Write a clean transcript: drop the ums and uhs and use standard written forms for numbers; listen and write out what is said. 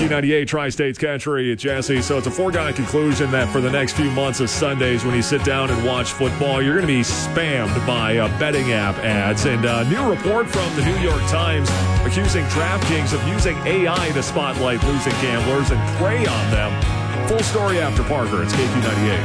KQ98, Tri-State's Country, Jesse. So it's a foregone conclusion that for the next few months of Sundays when you sit down and watch football, you're going to be spammed by betting app ads. And a new report from the New York Times accusing DraftKings of using AI to spotlight losing gamblers and prey on them. Full story after Parker. It's KQ98.